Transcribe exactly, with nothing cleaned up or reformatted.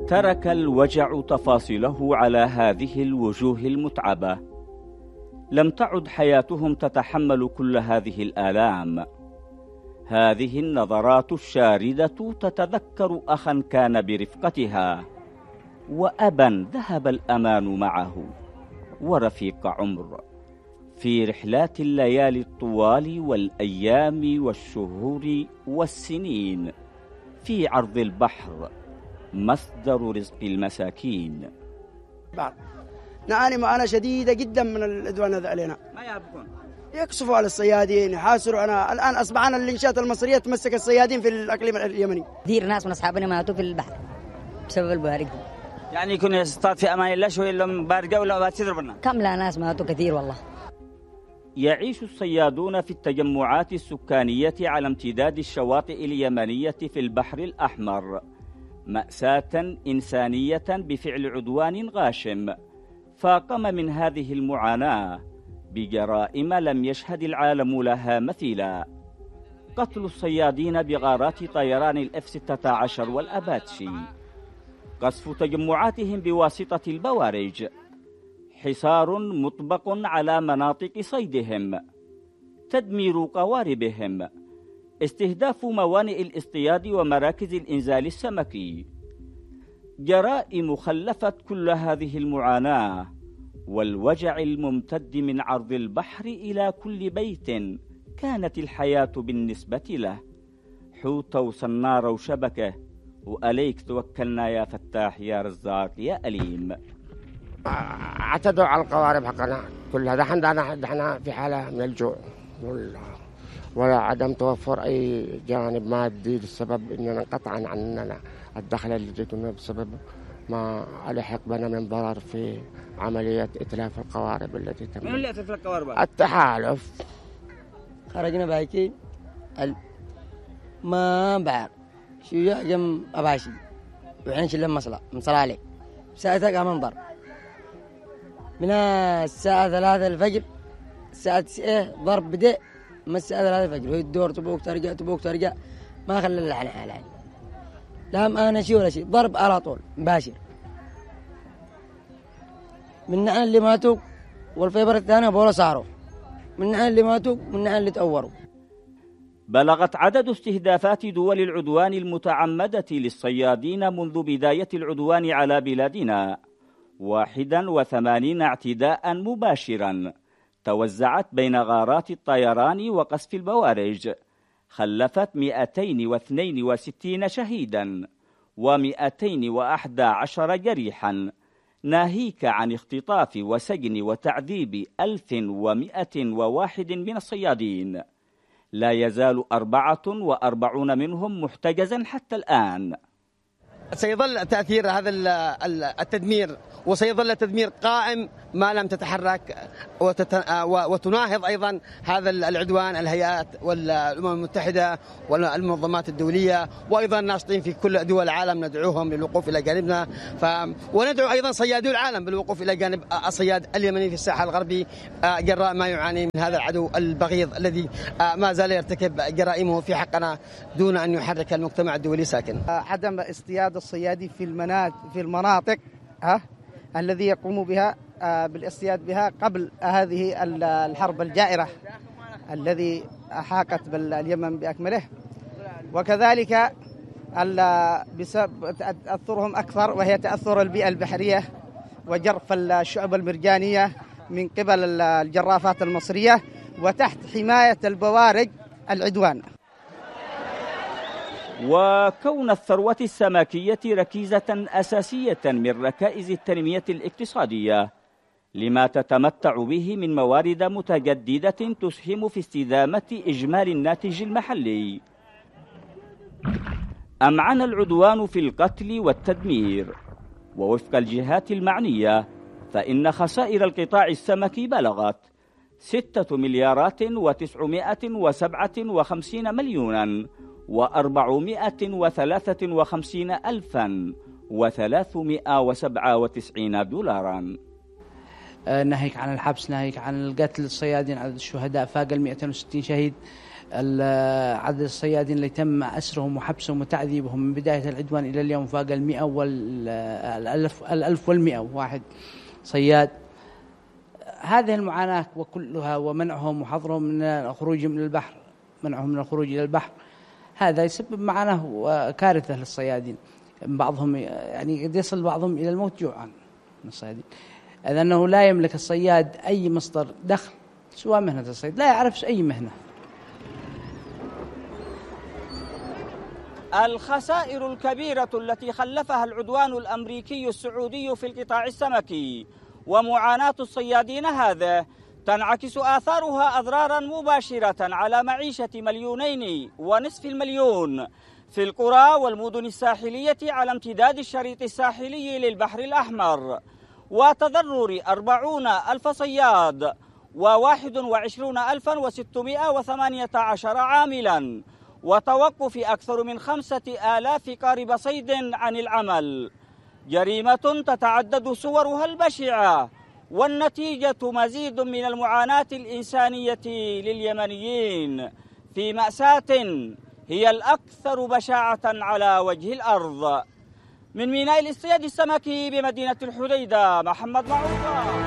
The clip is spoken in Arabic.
ترك الوجع تفاصيله على هذه الوجوه المتعبة. لم تعد حياتهم تتحمل كل هذه الآلام. هذه النظرات الشاردة تتذكر أخا كان برفقتها، وأبا ذهب الأمان معه، ورفيق عمر، في رحلات الليالي الطوال والأيام والشهور والسنين في عرض البحر، مصدر رزق المساكين. بعد نعاني معاناة شديدة جدا من العدوان هذا علينا. ما يعرفون يقصفوا على الصيادين، يحاصروا. أنا الآن أصبحنا اللينشات المصرية تمسك الصيادين في الأقليم اليمني. كثير ناس من أصحابنا ماتوا في البحر بسبب البوارق. يعني يكون يصطاد في أمان الله شوي لهم بارقة ولا بتضربنا؟ كم لا ناس ماتوا كثير والله. يعيش الصيادون في التجمعات السكانية على امتداد الشواطئ اليمنية في البحر الأحمر مأساة إنسانية بفعل عدوان غاشم، فاقم من هذه المعاناة بجرائم لم يشهد العالم لها مثيلا. قتل الصيادين بغارات طيران الإف ستة عشر والأباتشي، قصف تجمعاتهم بواسطة البوارج، حصار مطبق على مناطق صيدهم، تدمير قواربهم، استهداف موانئ الاصطياد ومراكز الإنزال السمكي. جرائم خلفت كل هذه المعاناة والوجع الممتد من عرض البحر إلى كل بيت كانت الحياة بالنسبة له حوت وصنار وشبكة، وأليك توكلنا يا فتاح يا رزاق يا أليم. اعتدوا على القوارب حقنا كلها. دحين دحين في حالة من الجوع ولا عدم توفر أي جانب مادي، بسبب أننا انقطع عننا الدخل اللي جيتنا بسبب ما ألحق بنا من ضرر في عملية إتلاف القوارب التي تم. من اللي أتلف القوارب؟ التحالف. خرجنا بايكين ال... ما بعرف شو جم أباشي وعين شلم مصلى مصلى عليك ساعتها قام انضر من الساعة ثلاثة الفجر الساعة تسعة ضرب بدأ من الساعة ثلاثة الفجر وهي الدور تبوك ترجع تبوك ترجع ما خلى إلا على حالي. لا أنا شيء ولا شيء، ضرب على طول مباشر من نحن اللي ماتوا والفيبر الثاني بولا صاروا، من نحن اللي ماتوا من نحن اللي تأوروا. بلغت عدد استهدافات دول العدوان المتعمدة للصيادين منذ بداية العدوان على بلادنا واحدا وثمانين اعتداء مباشرا توزعت بين غارات الطيران وقصف البوارج، خلفت مئتين واثنين وستين شهيدا ومئتين وأحد عشر جريحا، ناهيك عن اختطاف وسجن وتعذيب ألف ومئة وواحد من الصيادين. لا يزال أربعة وأربعون منهم محتجزا حتى الآن. سيظل تأثير هذا التدمير وسيظل التدمير قائم ما لم تتحرك وتناهض أيضا هذا العدوان الهيئات والأمم المتحدة والمنظمات الدولية وأيضا الناشطين في كل دول العالم، ندعوهم للوقوف إلى جانبنا. ف... وندعو أيضا صيادو العالم بالوقوف إلى جانب الصياد اليمني في الساحل الغربي جراء ما يعاني من هذا العدو البغيض الذي ما زال يرتكب جرائمه في حقنا دون أن يحرك المجتمع الدولي ساكن. عدم اصطياد الصيادي في المناطق في المناطق ها الذي يقوم بها بالاصطياد بها قبل هذه الحرب الجائرة الذي أحاقت باليمن بأكمله، وكذلك بسبب تأثرهم أكثر وهي تأثر البيئة البحرية وجرف الشعب المرجانية من قبل الجرافات المصرية وتحت حماية البوارج العدوان. وكون الثروة السمكية ركيزة أساسية من ركائز التنمية الاقتصادية لما تتمتع به من موارد متجددة تسهم في استدامة إجمالي الناتج المحلي، أمعن العدوان في القتل والتدمير. ووفق الجهات المعنية فإن خسائر القطاع السمكي بلغت ستة مليارات وتسعمائة وسبعة وخمسين مليونا وأربعمائة وثلاثة وخمسين ألفا وثلاثمائة وسبعة وتسعين دولارا. ناهيك عن الحبس، ناهيك عن القتل الصيادين، عدد الشهداء فاق ال مئتين وستين شهيد. عدد الصيادين اللي تم أسرهم وحبسهم وتعذيبهم من بداية العدوان إلى اليوم فاق المئة والألف الألف والمئة واحد صياد. هذه المعاناة وكلها ومنعهم وحظرهم من الخروج من البحر منعهم من الخروج إلى البحر هذا يسبب معاناة وكارثة للصيادين. بعضهم يعني قد يصل بعضهم إلى الموت جوعا من الصيادين، لأنه لا يملك الصياد أي مصدر دخل سوى مهنة الصيد، لا يعرف أي مهنة. الخسائر الكبيرة التي خلفها العدوان الأمريكي السعودي في القطاع السمكي ومعاناة الصيادين هذا تنعكس آثارها أضرارا مباشرة على معيشة مليونين ونصف المليون في القرى والمدن الساحلية على امتداد الشريط الساحلي للبحر الأحمر، وتضرر أربعون ألف صياد وواحد وعشرون ألفا وستمائة وثمانية عشر عاملا، وتوقف أكثر من خمسة آلاف قارب صيد عن العمل. جريمة تتعدد صورها البشعة، والنتيجة مزيد من المعاناة الإنسانية لليمنيين في مأساة هي الأكثر بشاعة على وجه الأرض. من ميناء الاصطياد السمكي بمدينة الحديدة، محمد معوضة.